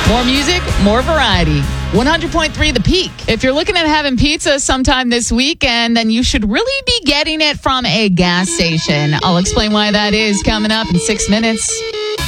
More music, more variety. 100.3 The Peak. If you're looking at having pizza sometime this weekend, then you should really be getting it from a gas station. I'll explain why that is coming up in 6 minutes.